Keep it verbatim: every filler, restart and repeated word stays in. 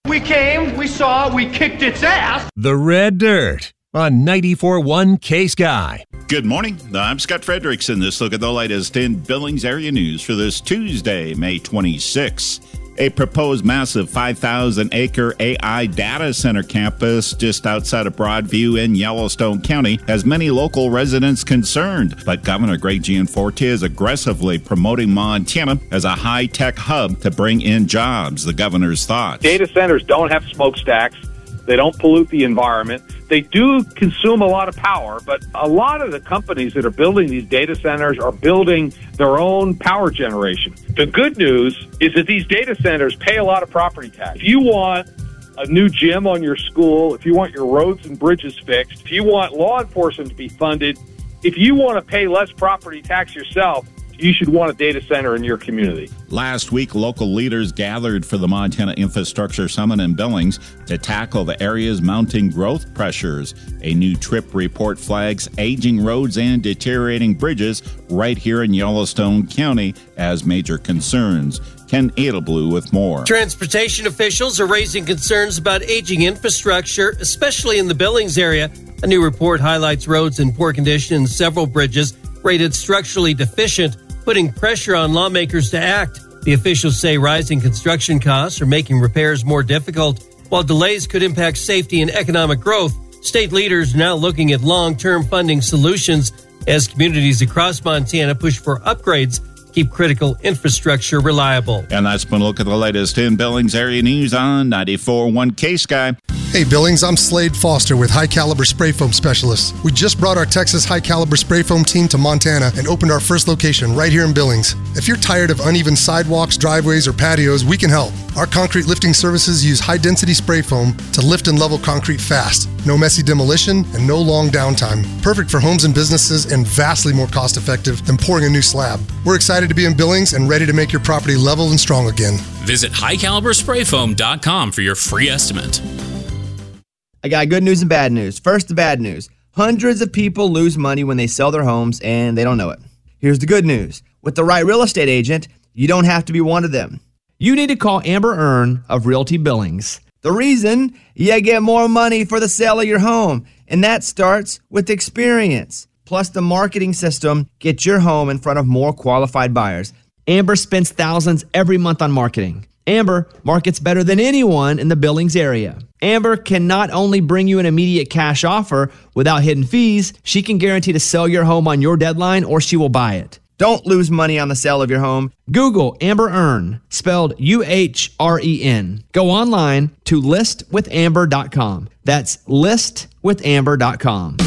We came, we saw, we kicked its ass. The Red Dirt on ninety-four point one K-Sky. Good morning. I'm Scott Frederickson. This look at the latest in Billings area news for this Tuesday, May twenty-sixth. A proposed massive five thousand acre A I data center campus just outside of Broadview in Yellowstone County has many local residents concerned. But Governor Greg Gianforte is aggressively promoting Montana as a high-tech hub to bring in jobs. The governor's thoughts. Data centers don't have smokestacks. They don't pollute the environment. They do consume a lot of power, but a lot of the companies that are building these data centers are building their own power generation. The good news is that these data centers pay a lot of property tax. If you want a new gym on your school, if you want your roads and bridges fixed, if you want law enforcement to be funded, if you want to pay less property tax yourself, you should want a data center in your community. Last week, local leaders gathered for the Montana Infrastructure Summit in Billings to tackle the area's mounting growth pressures. A new trip report flags aging roads and deteriorating bridges right here in Yellowstone County as major concerns. Ken Edelblue with more. Transportation officials are raising concerns about aging infrastructure, especially in the Billings area. A new report highlights roads in poor condition and several bridges rated structurally deficient, putting pressure on lawmakers to act. The officials say rising construction costs are making repairs more difficult. While delays could impact safety and economic growth, state leaders are now looking at long-term funding solutions as communities across Montana push for upgrades to keep critical infrastructure reliable. And that's been a look at the latest in Billings area news on ninety-four point one K-Sky. Hey Billings, I'm Slade Foster with High Caliber Spray Foam Specialists. We just brought our Texas High Caliber Spray Foam team to Montana and opened our first location right here in Billings. If you're tired of uneven sidewalks, driveways, or patios, we can help. Our concrete lifting services use high-density spray foam to lift and level concrete fast. No messy demolition and no long downtime. Perfect for homes and businesses and vastly more cost-effective than pouring a new slab. We're excited to be in Billings and ready to make your property level and strong again. Visit high caliber spray foam dot com for your free estimate. I got good news and bad news. First, the bad news. Hundreds of people lose money when they sell their homes and they don't know it. Here's the good news. With the right real estate agent, you don't have to be one of them. You need to call Amber Earn of Realty Billings. The reason? You get more money for the sale of your home, and that starts with experience. Plus, the marketing system gets your home in front of more qualified buyers. Amber spends thousands every month on marketing. Amber markets better than anyone in the Billings area. Amber can not only bring you an immediate cash offer without hidden fees, she can guarantee to sell your home on your deadline or she will buy it. Don't lose money on the sale of your home. Google Amber Earn, spelled U H R E N. Go online to list with amber dot com. That's list with amber dot com.